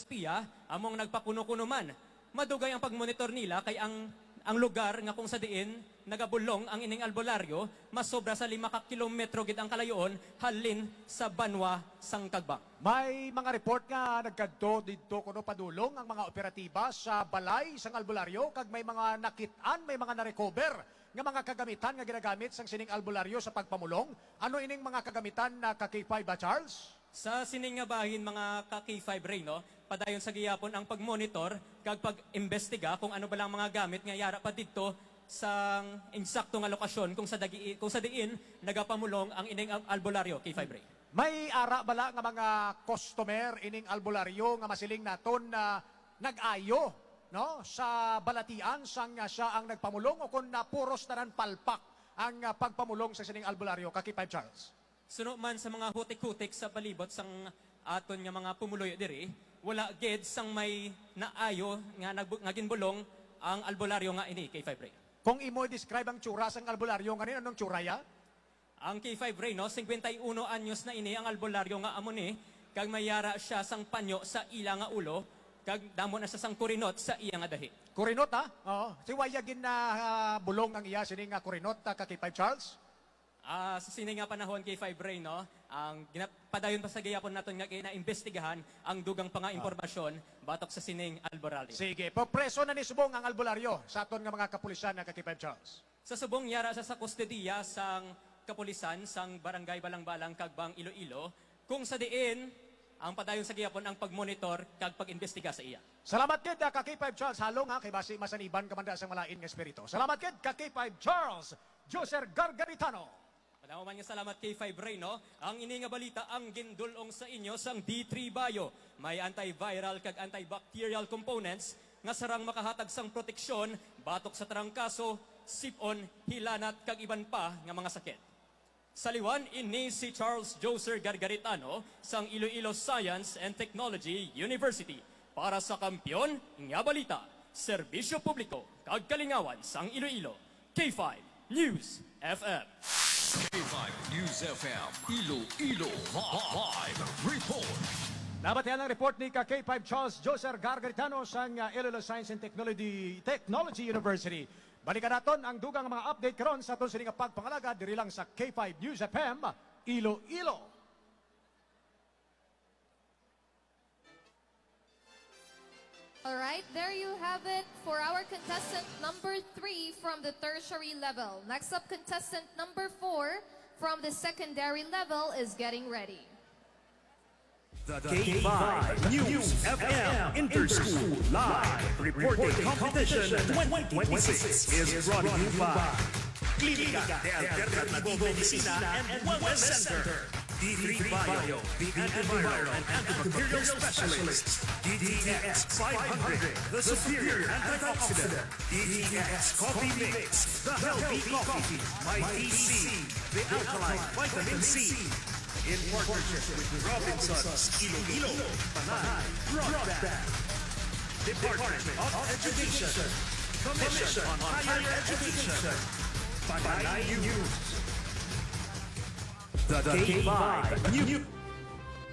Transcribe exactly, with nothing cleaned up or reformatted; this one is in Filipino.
P I A among nagpakuno-kuno man. Madugay ang pagmonitor nila kay ang ang lugar nga kung sa diin nagabulong ang ining albularyo mas sobra sa lima ka kilometro gid ang kalayoon halin sa Banwa sang Kagbang. May mga report nga nagkadto dito kuno padulong ang mga operatiba sa balay sang albularyo kag may mga nakit-an, may mga na-recover nga mga kagamitan nga ginagamit sang sining albularyo sa pagpamulong. Ano ining mga kagamitan na ka K five ba, Charles? Sa sining nga bahin mga ka K five Ray, no, padayon sa giyapon ang pagmonitor kag pag-imbestiga kung ano ba lang mga gamit nga yara pa didto sa insakto nga lokasyon kung sa dagi, kung sa diin nagapamulong ang ining albularyo K five Ray. May ara bala nga mga customer ining albularyo nga masiling naton na nag-ayo no sa balatian sang nga siya ang nagpamulong o kung na puros tanan palpak ang uh, pagpamulong sa sining albularyo ka K five Charles. Suno man sa mga hutik-hutik sa palibot sang aton nga mga pumuloy diri, wala gid sang may naayo nga nag nga ginbulong ang albularyo nga ini K five Ray. Kung imo describe ang tsura sang albularyo nganin anong tsura ya? Ang K five Ray, no, fifty-one anyos na ini ang albularyo nga amo ni kag mayara siya sang panyo sa ila nga ulo kag damo na siya sang kurinot sa iya nga dahi. Kurinot ha? Oo. Si wayagin na uh, bulong ang iya sini nga kurinot uh, ka K five Charles. Ah, uh, sa sini nga panahon K five Ray, no, ang padayon pa sa gayapon naton nga kina-imbestigahan ang dugang pa nga impormasyon batok sa sining albularyo. Sige, popreso na ni subong ang albularyo sa aton nga mga kapulisan na ka K five Charles. Sa subong yara sa sa kustodiya sang kapulisan sang barangay Balang-Balang Kagbang Iloilo kung sa diin ang padayon sa giyapon ang pagmonitor kag pag-imbestiga sa iya. Salamat kid ka K five Charles halong ha kay basi masaniban kamanda sang malain nga espiritu. Salamat kid ka K five Charles Joser Gargaritano. Padayon man nga salamat K five Ray, no. Ang ini nga balita ang gindulong sa inyo sang D three Bio. May antiviral kag antibacterial components nga sarang makahatag sang proteksyon batok sa trangkaso, sipon, hilanat kag iban pa nga mga sakit. Saliwan ini si Charles Joser Gargaritano sang Iloilo Science and Technology University para sa Kampiyon nga Balita, Serbisyo Publiko kag Kalingawan sang Iloilo. K five News F M. K five News F M, Iloilo Live Report. Nabatihan ang report ni ka K five Charles Joser Gargaritano sang uh, Iloilo Science and Technology Technology University. Balikan naton ang dugang mga update karon sa aton sining pagpangalaga diri lang sa K five News F M Iloilo. All right, there you have it for our contestant number three from the tertiary level. Next up, contestant number four from the secondary level is getting ready. The K five News F M Interschool Live Reporting Competition twenty twenty-six is brought to you by Clínica de Alternativo Medicina and Wellness Center, D three Bio, the antiviral and antibacterial specialist, D T X five hundred, the superior antioxidant, D T X Coffee Mix, the healthy coffee, My T C, the alkaline vitamin C, in partnership with Robinson's Iloilo Panay Broadband, Department of Education, Commission on Higher Education, Panay News. The K five News.